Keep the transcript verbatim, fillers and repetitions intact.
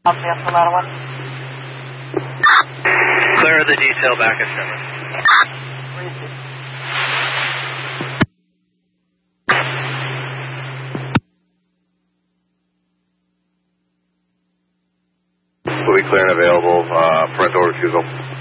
Delta Ladder one. Clear the detail back at seven. Will be clear and available, uh, parental refusal.